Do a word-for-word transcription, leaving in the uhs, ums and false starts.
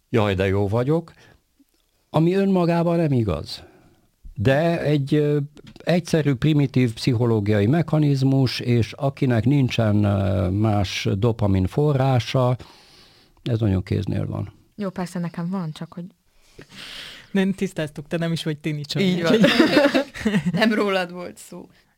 jaj, de jó vagyok, ami önmagában nem igaz. De egy ö, egyszerű, primitív pszichológiai mechanizmus, és akinek nincsen ö, más dopamin forrása, ez nagyon kéznél van. Jó, persze nekem van, csak hogy... Nem tisztáztuk, te nem is vagy tini csak. Így van. Nem rólad volt szó.